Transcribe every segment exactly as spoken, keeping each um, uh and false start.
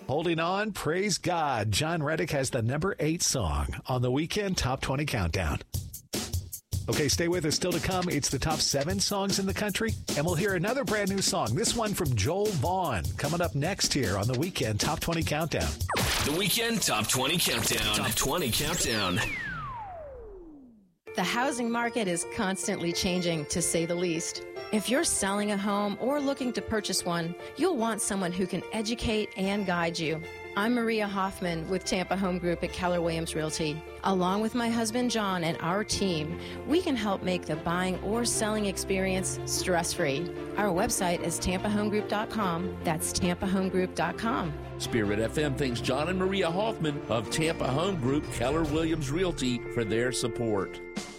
Holding on, praise God. John Reddick has the number eight song on the Weekend Top twenty Countdown. Okay, stay with us. Still to come, it's the top seven songs in the country, and we'll hear another brand new song. This one from Joel Vaughn coming up next here on the Weekend Top twenty Countdown. The Weekend Top twenty Countdown. Top twenty Countdown. The housing market is constantly changing, to say the least. If you're selling a home or looking to purchase one, you'll want someone who can educate and guide you. I'm Maria Hoffman with Tampa Home Group at Keller Williams Realty. Along with my husband John and our team, we can help make the buying or selling experience stress-free. Our website is tampa home group dot com. That's tampa home group dot com. Spirit F M thanks John and Maria Hoffman of Tampa Home Group, Keller Williams Realty for their support.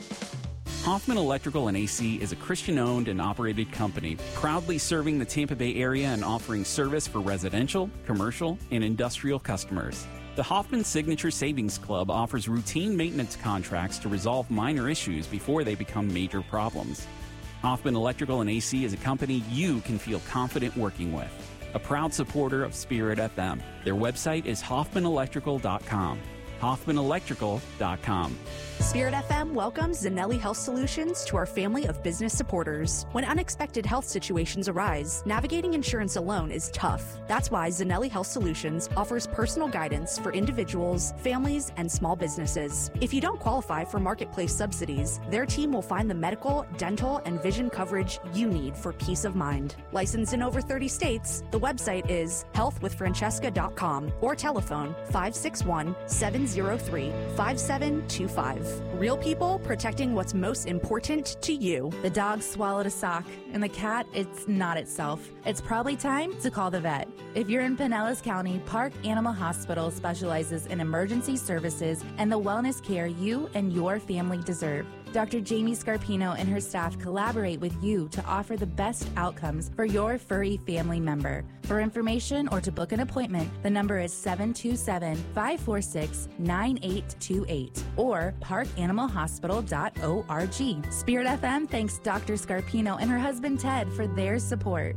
Hoffman Electrical and A C is a Christian-owned and operated company, proudly serving the Tampa Bay area and offering service for residential, commercial, and industrial customers. The Hoffman Signature Savings Club offers routine maintenance contracts to resolve minor issues before they become major problems. Hoffman Electrical and A C is a company you can feel confident working with. A proud supporter of Spirit F M. Their website is hoffman electrical dot com. hoffman electrical dot com. Spirit F M welcomes Zanelli Health Solutions to our family of business supporters. When unexpected health situations arise, navigating insurance alone is tough. That's why Zanelli Health Solutions offers personal guidance for individuals, families, and small businesses. If you don't qualify for marketplace subsidies, their team will find the medical, dental, and vision coverage you need for peace of mind. Licensed in over thirty states, the website is health with francesca dot com or telephone five six one, seven zero three, five seven two five. Real people protecting what's most important to you. The dog swallowed a sock, and the cat, it's not itself. It's probably time to call the vet. If you're in Pinellas County, Park Animal Hospital specializes in emergency services and the wellness care you and your family deserve. Doctor Jamie Scarpino and her staff collaborate with you to offer the best outcomes for your furry family member. For information or to book an appointment, the number is seven two seven, five four six, nine eight two eight or park animal hospital dot org. Spirit F M thanks Doctor Scarpino and her husband Ted for their support.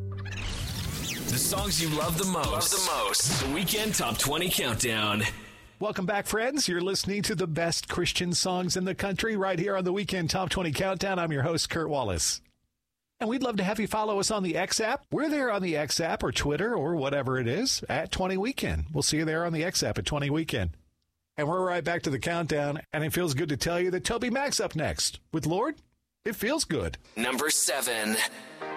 The songs you love the most. Love the most. The Weekend Top twenty Countdown. Welcome back, friends. You're listening to the best Christian songs in the country right here on the Weekend Top twenty Countdown. I'm your host, Kurt Wallace. And we'd love to have you follow us on the X app. We're there on the X app or Twitter or whatever it is at twenty Weekend. We'll see you there on the X app at twenty Weekend. And we're right back to the countdown, and it feels good to tell you that Toby Mac's up next with Lord. It feels good. Number seven.